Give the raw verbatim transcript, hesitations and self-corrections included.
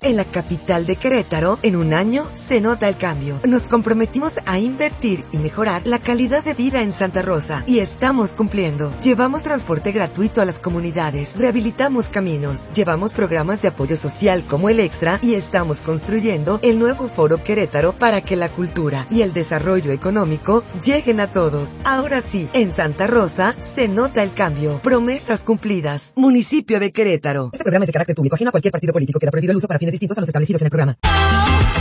En la capital de Querétaro, en un año, se nota el cambio. Nos comprometimos a invertir y mejorar la calidad de vida en Santa Rosa. Y estamos cumpliendo. Llevamos transporte gratuito a las comunidades. Rehabilitamos caminos. Llevamos programas de apoyo social como el Extra. Y estamos construyendo el nuevo Foro Querétaro para que la cultura y el desarrollo económico lleguen a todos. Ahora sí, en Santa Rosa, se nota el cambio. Promesas cumplidas. Municipio de Querétaro. Este programa es de carácter público, ajeno a cualquier partido político. Queda prohibido el uso para fines distintos a los establecidos en el programa.